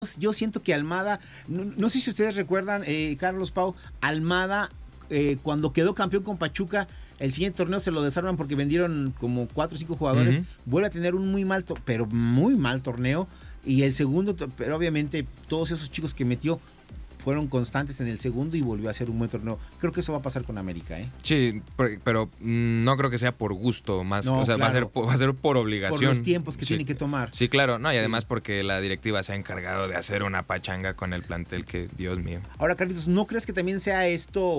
Yo siento que Almada, no sé si ustedes recuerdan, Carlos, Pau, Almada, cuando quedó campeón con Pachuca, el siguiente torneo se lo desarman porque vendieron como 4 o 5 jugadores, vuelve a tener un pero muy mal torneo, y el segundo, pero obviamente todos esos chicos que metió fueron constantes en el segundo y volvió a ser un buen torneo. Creo que eso va a pasar con América, ¿eh? Sí, pero no creo que sea por gusto más, No, o sea, claro. va a ser por obligación. Por los tiempos que Sí. tienen que tomar. Sí, claro, no, y además porque la directiva se ha encargado de hacer una pachanga con el plantel que, Dios mío. Ahora, Carlitos, ¿no crees que también sea esto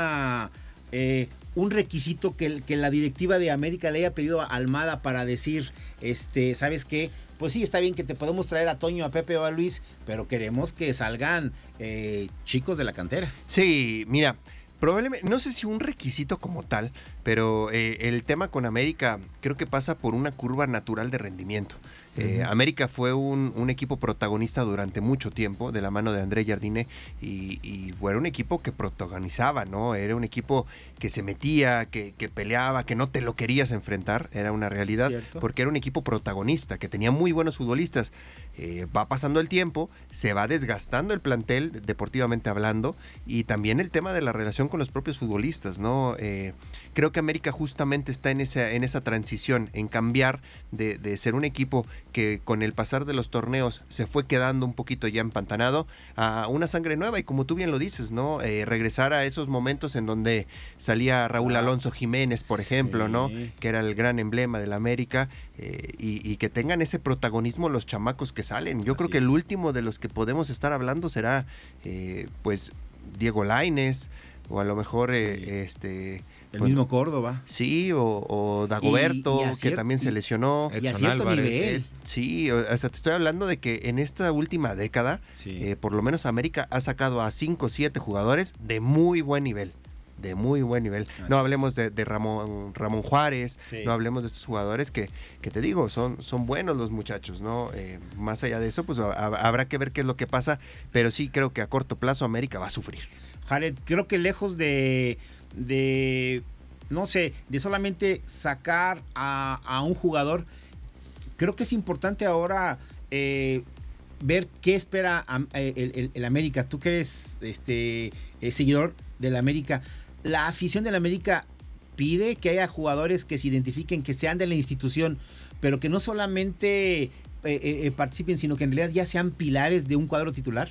un requisito que la directiva de América le haya pedido a Almada para decir, ¿sabes qué? Pues sí, está bien que te podemos traer a Toño, a Pepe o a Luis, pero queremos que salgan chicos de la cantera? Sí, mira, probablemente, no sé si un requisito como tal, pero el tema con América creo que pasa por una curva natural de rendimiento. América fue un equipo protagonista durante mucho tiempo, de la mano de André Jardine, y fue un equipo que protagonizaba, ¿no? Era un equipo que se metía, que peleaba, que no te lo querías enfrentar, era una realidad, ¿Cierto? porque era un equipo protagonista, que tenía muy buenos futbolistas. Va pasando el tiempo, se va desgastando el plantel, deportivamente hablando, y también el tema de la relación con los propios futbolistas, ¿no? Creo que América justamente está en esa transición, en cambiar de ser un equipo que con el pasar de los torneos se fue quedando un poquito ya empantanado, a una sangre nueva, y como tú bien lo dices, ¿no? Regresar a esos momentos en donde salía Raúl Alonso Jiménez, por ejemplo, sí. ¿no? Que era el gran emblema de la América, y que tengan ese protagonismo los chamacos que salen. Yo creo que el último de los que podemos estar hablando será, pues, Diego Lainez, o a lo mejor El pues, mismo Córdoba. sí, o Dagoberto, que también se lesionó. Y a Edson cierto Álvarez. nivel. Sí, o sea, te estoy hablando de que en esta última década, Sí. por lo menos América ha sacado a 5 o 7 jugadores de muy buen nivel. De muy buen nivel. Así No hablemos de Ramón Juárez, Sí. no hablemos de estos jugadores que te digo, son buenos los muchachos, ¿no? Más allá de eso, pues habrá que ver qué es lo que pasa, pero sí creo que a corto plazo América va a sufrir. Jared, creo que lejos de no sé, de solamente sacar a un jugador, creo que es importante ahora ver qué espera el América. Tú que eres seguidor del América, la afición del América pide que haya jugadores que se identifiquen, que sean de la institución, pero que no solamente participen, sino que en realidad ya sean pilares de un cuadro titular.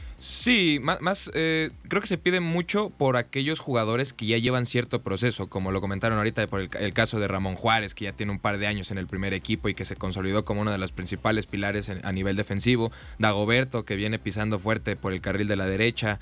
Sí, creo que se pide mucho por aquellos jugadores que ya llevan cierto proceso, como lo comentaron ahorita por el caso de Ramón Juárez, que ya tiene un par de años en el primer equipo y que se consolidó como uno de los principales pilares a nivel defensivo. Dagoberto, que viene pisando fuerte por el carril de la derecha.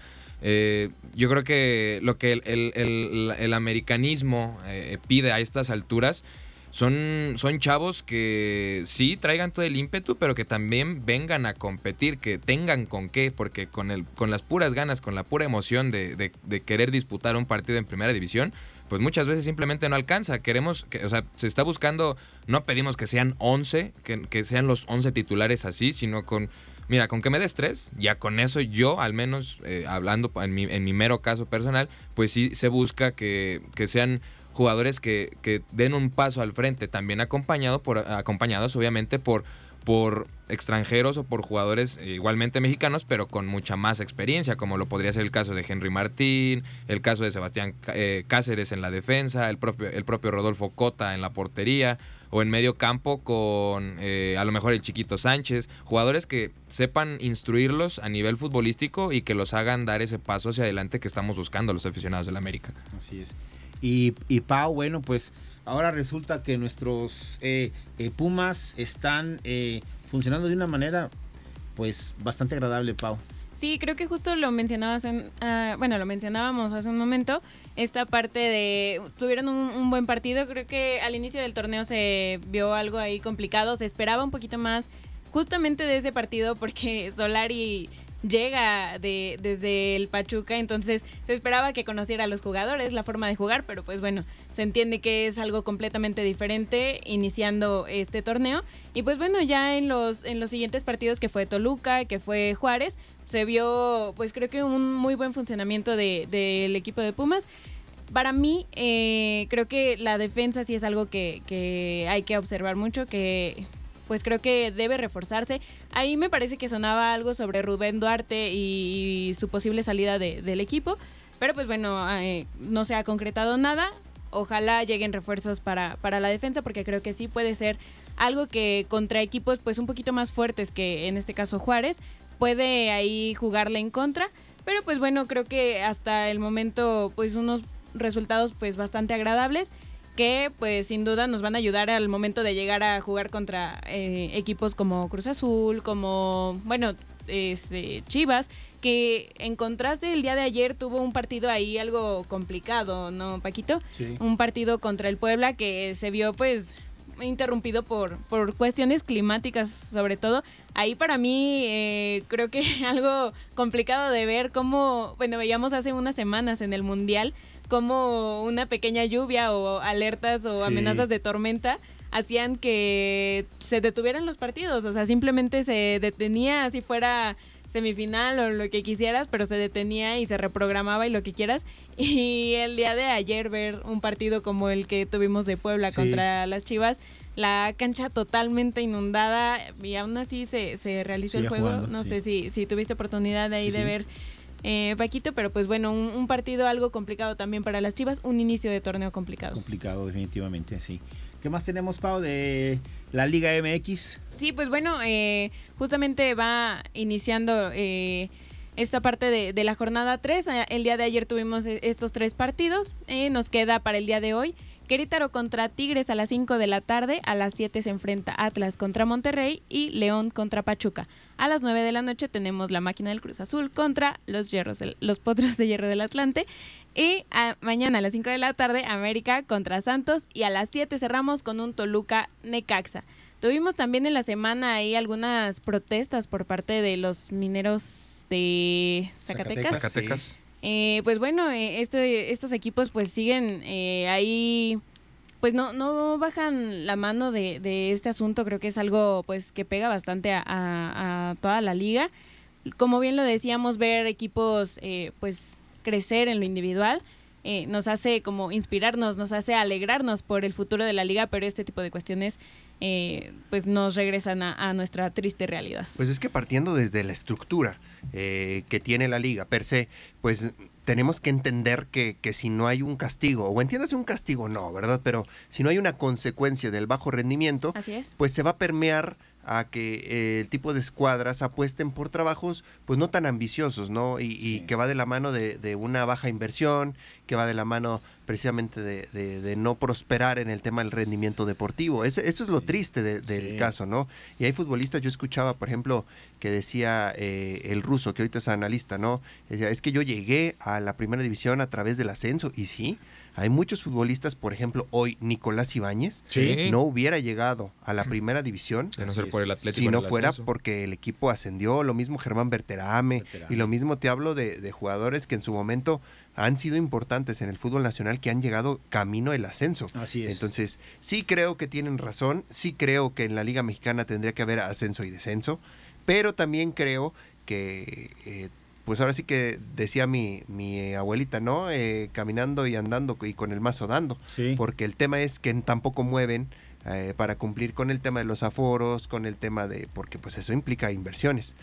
Yo creo que lo que el americanismo pide a estas alturas son chavos que sí traigan todo el ímpetu, pero que también vengan a competir, que tengan con qué, porque con las puras ganas, con la pura emoción de querer disputar un partido en primera división, pues muchas veces simplemente no alcanza. Queremos, o sea, se está buscando, no pedimos que sean 11, que sean los 11 titulares así, sino mira, con que me des 3, ya con eso yo, al menos hablando en mi mero caso personal, pues sí se busca que sean jugadores que den un paso al frente, también acompañados obviamente por extranjeros o por jugadores igualmente mexicanos, pero con mucha más experiencia, como lo podría ser el caso de Henry Martín, el caso de Sebastián Cáceres en la defensa, el propio Rodolfo Cota en la portería, o en medio campo con a lo mejor el Chiquito Sánchez, jugadores que sepan instruirlos a nivel futbolístico y que los hagan dar ese paso hacia adelante que estamos buscando los aficionados del América. Así es. Y Pau, bueno, pues ahora resulta que nuestros Pumas están funcionando de una manera pues bastante agradable, Pau. Sí, creo que justo lo mencionabas lo mencionábamos hace un momento, esta parte de tuvieron un buen partido. Creo que al inicio del torneo se vio algo ahí complicado, se esperaba un poquito más justamente de ese partido porque Solari llega desde el Pachuca, entonces se esperaba que conociera a los jugadores, la forma de jugar, pero pues bueno, se entiende que es algo completamente diferente iniciando este torneo. Y pues bueno, ya en los siguientes partidos, que fue Toluca, que fue Juárez, se vio pues creo que un muy buen funcionamiento del equipo de Pumas. Para mí, creo que la defensa sí es algo que hay que observar mucho, que pues creo que debe reforzarse. Ahí me parece que sonaba algo sobre Rubén Duarte y su posible salida del equipo, pero pues bueno, no se ha concretado nada. Ojalá lleguen refuerzos para la defensa, porque creo que sí puede ser algo que contra equipos pues un poquito más fuertes, que en este caso Juárez, puede ahí jugarle en contra. Pero pues bueno, creo que hasta el momento pues unos resultados pues bastante agradables, que pues sin duda nos van a ayudar al momento de llegar a jugar contra equipos como Cruz Azul, como Chivas, que en contraste el día de ayer tuvo un partido ahí algo complicado, ¿no, Paquito? Sí. Un partido contra el Puebla que se vio pues interrumpido por cuestiones climáticas, sobre todo. Ahí para mí creo que algo complicado de ver, como veíamos hace unas semanas en el Mundial como una pequeña lluvia o alertas o amenazas de tormenta hacían que se detuvieran los partidos. O sea, simplemente se detenía, si fuera semifinal o lo que quisieras, pero se detenía y se reprogramaba y lo que quieras. Y el día de ayer ver un partido como el que tuvimos de Puebla contra las Chivas, la cancha totalmente inundada, y aún así se realizó el juego. Jugando, no sé si tuviste oportunidad de ahí de ver, Paquito, pero pues bueno, un partido algo complicado también para las Chivas, un inicio de torneo complicado. Complicado, definitivamente, sí. ¿Qué más tenemos, Pau, de la Liga MX? Sí, pues bueno, justamente va iniciando esta parte de la jornada 3. El día de ayer tuvimos estos 3 partidos. Nos queda para el día de hoy Querétaro contra Tigres a las 5 de la tarde. A las 7 se enfrenta Atlas contra Monterrey y León contra Pachuca. A las 9 de la noche tenemos la Máquina del Cruz Azul contra los Potros de Hierro del Atlante. Y mañana a las 5 de la tarde América contra Santos. Y a las 7 cerramos con un Toluca Necaxa. Tuvimos también en la semana ahí algunas protestas por parte de los mineros de Zacatecas. Pues bueno, estos equipos pues siguen ahí, pues no bajan la mano de este asunto. Creo que es algo pues que pega bastante a toda la liga. Como bien lo decíamos, ver equipos pues crecer en lo individual nos hace como inspirarnos, nos hace alegrarnos por el futuro de la liga, pero este tipo de cuestiones pues nos regresan a nuestra triste realidad. Pues es que partiendo desde la estructura que tiene la liga per se, pues tenemos que entender que si no hay un castigo, o entiéndase un castigo no, ¿verdad? Pero si no hay una consecuencia del bajo rendimiento, así es, pues se va a permear a que el tipo de escuadras apuesten por trabajos pues no tan ambiciosos, ¿no? Y que va de la mano de una baja inversión, que va de la mano precisamente de no prosperar en el tema del rendimiento deportivo. Eso es lo triste del caso, ¿no? Y hay futbolistas, yo escuchaba, por ejemplo, que decía el ruso, que ahorita es analista, ¿no? Decía, es que yo llegué a la primera división a través del ascenso, y sí, hay muchos futbolistas, por ejemplo, hoy Nicolás Ibáñez no hubiera llegado a la primera división de no ser por el Atlético, si no fuera porque el equipo ascendió. Lo mismo Germán Berterame. Y lo mismo te hablo de jugadores que en su momento han sido importantes en el fútbol nacional, que han llegado camino el ascenso. Así es. Entonces, sí creo que tienen razón, sí creo que en la Liga Mexicana tendría que haber ascenso y descenso, pero también creo que pues ahora sí que decía mi abuelita, ¿no? Caminando y andando y con el mazo dando. Sí. Porque el tema es que tampoco mueven para cumplir con el tema de los aforos, con el tema porque pues eso implica inversiones.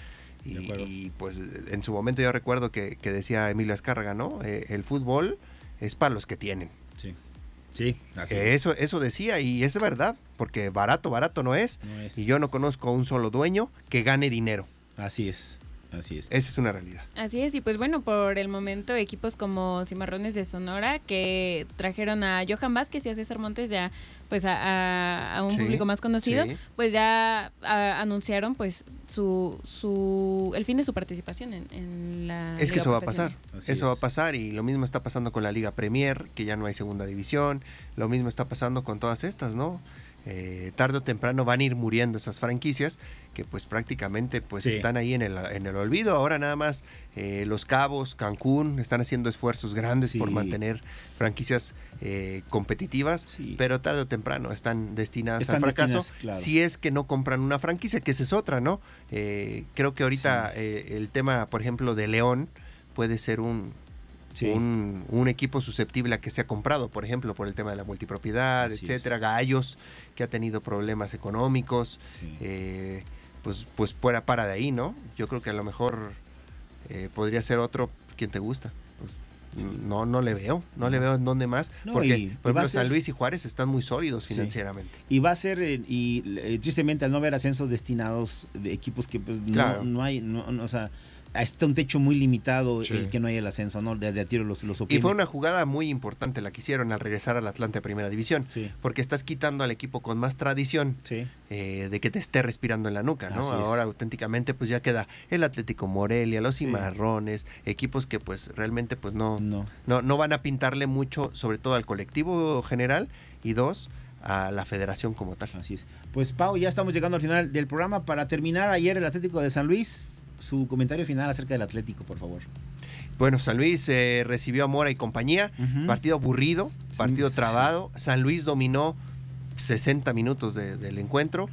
Y pues en su momento yo recuerdo que decía Emilio Azcárraga, ¿no? El fútbol es para los que tienen. Sí. Sí, así es. Eso decía, y es verdad, porque barato no es. Y yo no conozco a un solo dueño que gane dinero. Así es. Así es. Esa es una realidad. Así es, y pues bueno, por el momento equipos como Cimarrones de Sonora, que trajeron a Johan Vázquez y a César Montes ya pues a un público más conocido, pues ya anunciaron pues el fin de su participación en la Es que Liga eso va a pasar, Así va a pasar, y lo mismo está pasando con la Liga Premier, que ya no hay segunda división, lo mismo está pasando con todas estas, ¿no? Tarde o temprano van a ir muriendo esas franquicias que pues prácticamente pues están ahí en el olvido. Ahora nada más Los Cabos, Cancún están haciendo esfuerzos grandes por mantener franquicias competitivas, pero tarde o temprano están destinadas al fracaso, claro, si es que no compran una franquicia, que esa es otra, ¿no? Creo que ahorita el tema, por ejemplo, de León puede ser un Sí. un equipo susceptible a que sea comprado, por ejemplo, por el tema de la multipropiedad, Así etcétera. es. Gallos, que ha tenido problemas económicos, Sí. pues fuera para de ahí, ¿no? Yo creo que a lo mejor podría ser otro. ¿Quién te gusta? Pues, no le veo en dónde más, No, porque y por va a ejemplo ser- San Luis y Juárez están muy sólidos Sí. financieramente. Y va a ser, tristemente, al no haber ascensos destinados de equipos que pues Claro. no hay, o sea, está un techo muy limitado Sí. el que no haya el ascenso, ¿no? Desde a tiro los Y oprime. fue una jugada muy importante la que hicieron al regresar al Atlante a Primera División, Sí. porque estás quitando al equipo con más tradición Sí. de que te esté respirando en la nuca, ¿no? Así es. Ahora auténticamente pues ya queda el Atlético Morelia, los Sí. Cimarrones, equipos que pues realmente pues No. no van a pintarle mucho, sobre todo al colectivo general y dos, a la federación como tal. Así es. Pues Pau, ya estamos llegando al final del programa. Para terminar, ayer el Atlético de San Luis, su comentario final acerca del Atlético, por favor. Bueno, San Luis recibió a Mora y compañía, Ujú. partido aburrido, partido Sí. trabado. San Luis dominó 60 minutos del encuentro.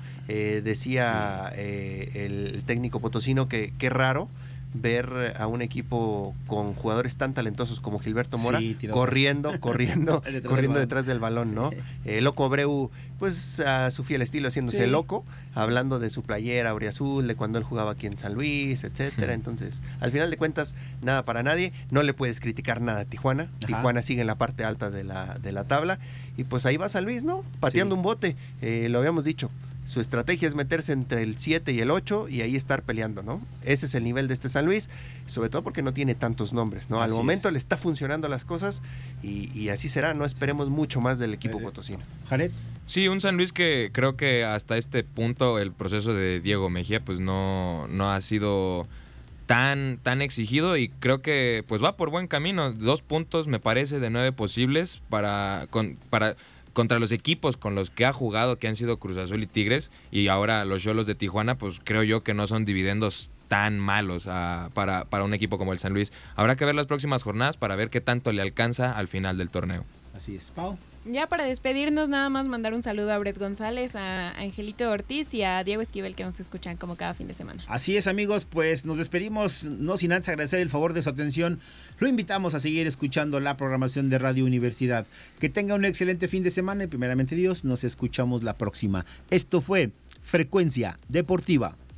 Decía el técnico potosino que qué raro ver a un equipo con jugadores tan talentosos como Gilberto Mora Sí, tirados corriendo Detrás del balón. detrás del balón, ¿no? Loco Abreu, pues a su fiel estilo haciéndose Sí. loco, hablando de su playera auriazul, de cuando él jugaba aquí en San Luis, etcétera. Entonces, al final de cuentas, nada para nadie. No le puedes criticar nada a Tijuana. Ajá. Tijuana sigue en la parte alta de la tabla. Y pues ahí va San Luis, ¿no? Pateando Sí. un bote. Lo habíamos dicho. Su estrategia es meterse entre el 7 y el 8 y ahí estar peleando, ¿no? Ese es el nivel de este San Luis, sobre todo porque no tiene tantos nombres, ¿no? Al Así momento es. le está funcionando las cosas y así será. No esperemos mucho más del equipo potosino. Jared. Sí, un San Luis que creo que hasta este punto el proceso de Diego Mejía pues no ha sido tan exigido y creo que pues va por buen camino. 2 puntos me parece de 9 posibles para contra los equipos con los que ha jugado, que han sido Cruz Azul y Tigres, y ahora los Xolos de Tijuana, pues creo yo que no son dividendos tan malos para un equipo como el San Luis. Habrá que ver las próximas jornadas para ver qué tanto le alcanza al final del torneo. Así es. Pau. Ya para despedirnos, nada más mandar un saludo a Brett González, a Angelito Ortiz y a Diego Esquivel, que nos escuchan como cada fin de semana. Así es, amigos, pues nos despedimos, no sin antes agradecer el favor de su atención. Lo invitamos a seguir escuchando la programación de Radio Universidad. Que tenga un excelente fin de semana y primeramente Dios, nos escuchamos la próxima. Esto fue Frecuencia Deportiva.